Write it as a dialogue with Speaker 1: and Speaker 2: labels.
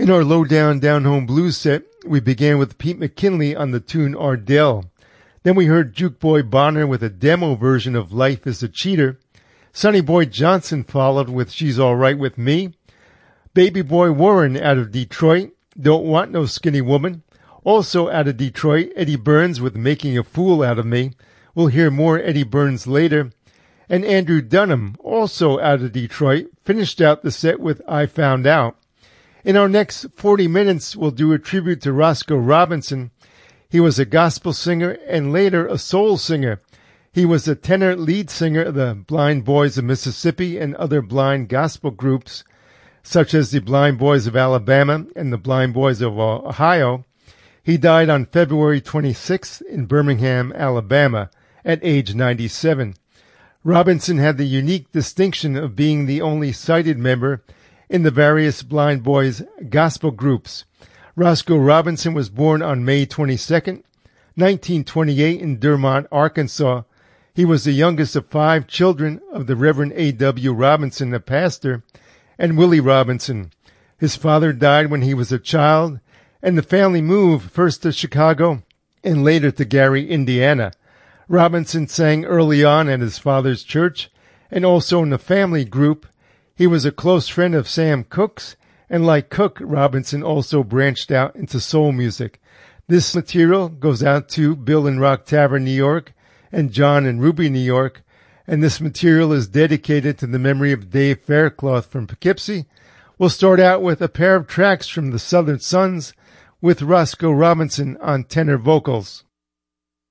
Speaker 1: In our low-down, down-home blues set, we began with Pete McKinley on the tune Ardell. Then we heard Juke Boy Bonner with a demo version of Life is a Cheater. Sonny Boy Johnson followed with She's All Right With Me. Baby Boy Warren out of Detroit, Don't Want No Skinny Woman. Also out of Detroit, Eddie Burns with Making a Fool Out of Me. We'll hear more Eddie Burns later. And Andrew Dunham, also out of Detroit, finished out the set with I Found Out. In our next 40 minutes, we'll do a tribute to Roscoe Robinson. He was a gospel singer and later a soul singer. He was a tenor lead singer of the Blind Boys of Mississippi and other blind gospel groups, such as the Blind Boys of Alabama and the Blind Boys of Ohio. He died on February 26th in Birmingham, Alabama, at age 97. Robinson had the unique distinction of being the only sighted member in the various Blind Boys gospel groups. Roscoe Robinson was born on May 22nd, 1928 in Dermont, Arkansas. He was the youngest of 5 children of the Reverend A.W. Robinson, a pastor, and Willie Robinson. His father died when he was a child, and the family moved first to Chicago and later to Gary, Indiana. Robinson sang early on at his father's church and also in the family group. He was a close friend of Sam Cooke's, and like Cooke, Robinson also branched out into soul music. This material goes out to Bill and Rock Tavern, New York, and John and Ruby, New York, and this material is dedicated to the memory of Dave Faircloth from Poughkeepsie. We'll start out with a pair of tracks from the Southern Sons with Roscoe Robinson on tenor vocals.